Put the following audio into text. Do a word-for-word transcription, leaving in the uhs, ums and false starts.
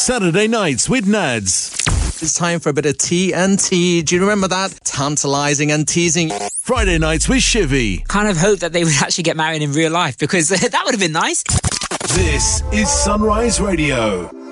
Saturday Nights with Nads. It's time for a bit of T N T. Do you remember that? Tantalising and teasing. Friday Nights with Shivy. Kind of hope that they would actually get married in real life, because that would have been nice. This is Sunrise Radio.